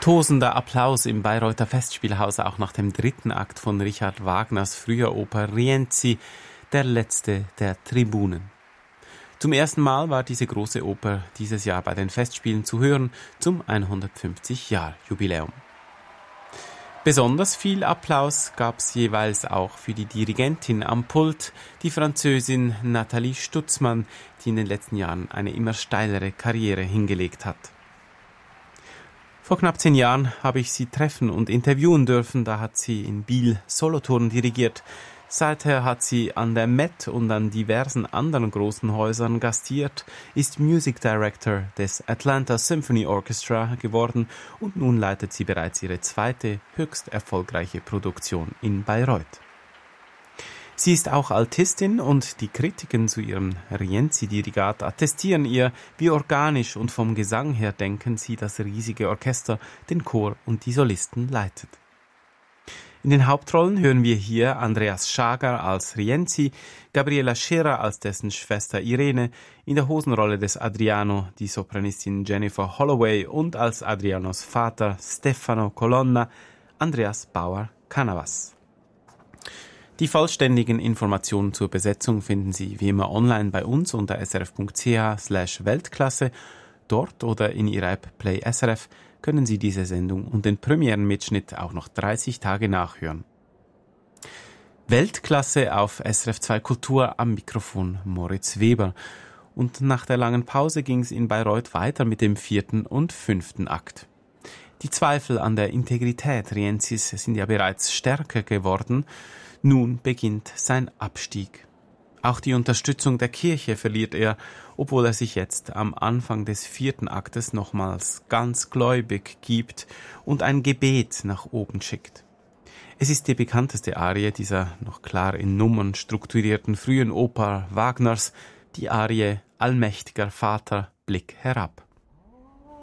Tosender Applaus im Bayreuther Festspielhaus auch nach dem dritten Akt von Richard Wagners früher Oper Rienzi, der letzte der Tribunen. Zum ersten Mal war diese große Oper dieses Jahr bei den Festspielen zu hören, zum 150-Jahr-Jubiläum. Besonders viel Applaus gab es jeweils auch für die Dirigentin am Pult, die Französin Nathalie Stutzmann, die in den letzten Jahren eine immer steilere Karriere hingelegt hat. Vor knapp 10 Jahren habe ich sie treffen und interviewen dürfen, da hat sie in Biel Solothurn dirigiert. Seither hat sie an der Met und an diversen anderen großen Häusern gastiert, ist Music Director des Atlanta Symphony Orchestra geworden und nun leitet sie bereits ihre zweite, höchst erfolgreiche Produktion in Bayreuth. Sie ist auch Altistin und die Kritiken zu ihrem Rienzi-Dirigat attestieren ihr, wie organisch und vom Gesang her denken sie das riesige Orchester, den Chor und die Solisten leitet. In den Hauptrollen hören wir hier Andreas Schager als Rienzi, Gabriela Scherer als dessen Schwester Irene, in der Hosenrolle des Adriano die Sopranistin Jennifer Holloway und als Adrianos Vater Stefano Colonna Andreas Bauer-Canavas. Die vollständigen Informationen zur Besetzung finden Sie wie immer online bei uns unter srf.ch/Weltklasse. Dort oder in Ihrer App Play SRF können Sie diese Sendung und den Premierenmitschnitt auch noch 30 Tage nachhören. Weltklasse auf SRF 2 Kultur, am Mikrofon Moritz Weber. Und nach der langen Pause ging es in Bayreuth weiter mit dem 4. und 5. Akt. Die Zweifel an der Integrität Rienzis sind ja bereits stärker geworden. Nun beginnt sein Abstieg. Auch die Unterstützung der Kirche verliert er, obwohl er sich jetzt am Anfang des 4. Aktes nochmals ganz gläubig gibt und ein Gebet nach oben schickt. Es ist die bekannteste Arie dieser noch klar in Nummern strukturierten frühen Oper Wagners, die Arie Allmächtiger Vater, Blick herab.